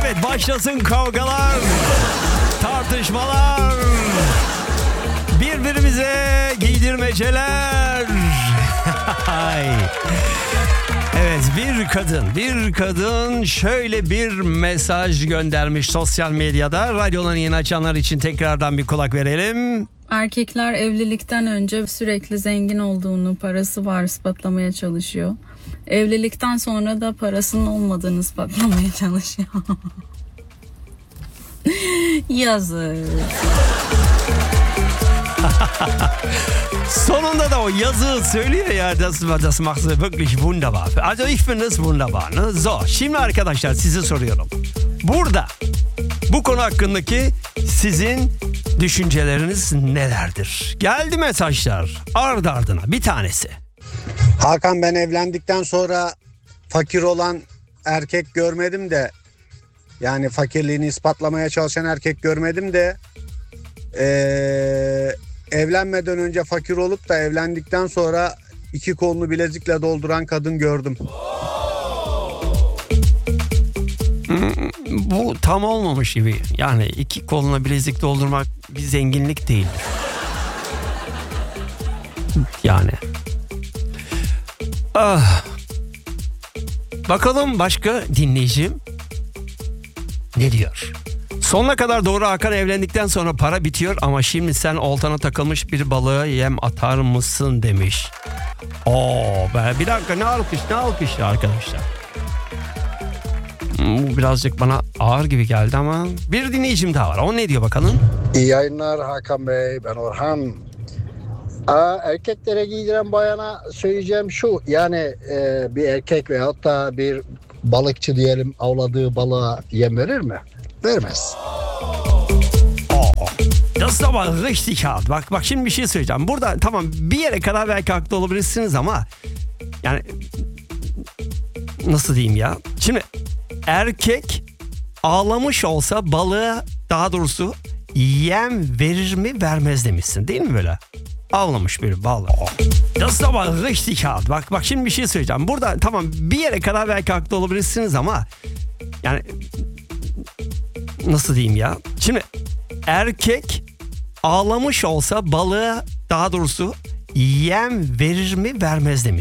Evet, başlasın kavgalar, tartışmalar, birbirimize giydirmeceler. Evet, bir kadın şöyle bir mesaj göndermiş sosyal medyada. Radyolarını yeni açanlar için tekrardan bir kulak verelim. Erkekler evlilikten önce sürekli zengin olduğunu, parası var ispatlamaya çalışıyor. Evlilikten sonra da parasının olmadığını ispatlamaya çalışıyor. Yazık. Sonunda da o yazı söylüyor ya, das macht sie wirklich wunderbar. Also ich finde es wunderbar. Ne? So, şimdi arkadaşlar size soruyorum. Burada bu konu hakkındaki sizin düşünceleriniz nelerdir? Geldi mesajlar ardı ardına, bir tanesi. Hakan, ben evlendikten sonra fakir olan erkek görmedim de, yani fakirliğini ispatlamaya çalışan erkek görmedim de evlenmeden önce fakir olup da evlendikten sonra iki kolunu bilezikle dolduran kadın gördüm. Bu tam olmamış gibi. Yani iki koluna bilezik doldurmak bir zenginlik değildir. Yani. Bakalım başka dinleyicim ne diyor? Sonuna kadar doğru Hakan, evlendikten sonra para bitiyor ama şimdi sen oltana takılmış bir balığa yem atar mısın demiş. Bir dakika, ne alkış arkadaşlar. Bu birazcık bana ağır gibi geldi ama bir dinleyicim daha var. O ne diyor bakalım? İyi yayınlar Hakan Bey, ben Orhan. Erkeklere giydiren bayana söyleyeceğim şu, yani bir erkek veyahut da bir balıkçı diyelim avladığı balığa yem verir mi? Vermez. Das ist aber richtig hart. Bak şimdi bir şey söyleyeceğim. Burada tamam, bir yere kadar belki haklı olabilirsiniz ama yani nasıl diyeyim ya? Şimdi erkek ağlamış olsa balığa, daha doğrusu yem verir mi vermez demişsin, değil mi böyle? Ağlamış bir balık. Das ist aber richtig hart. Bak şimdi bir şey söyleyeceğim. Burada tamam, bir yere kadar belki haklı olabilirsiniz ama yani nasıl diyeyim ya? Şimdi erkek ağlamış olsa balığa, daha doğrusu yem verir mi vermez demiş.